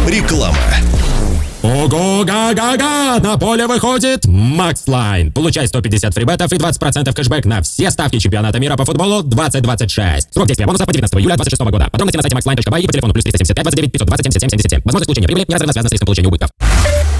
Реклама. Ого-га-га-га! На поле выходит Max Line. Получай 150 фрибетов и 20% кэшбэк на все ставки чемпионата мира по футболу 2026. Срок действия бонуса по 19 июля 2026 года. Подробности на сайте maxline.by и по телефону +375 29 520 77 77. Возможность получения прибыли неразрывно связана с риском получения убытков.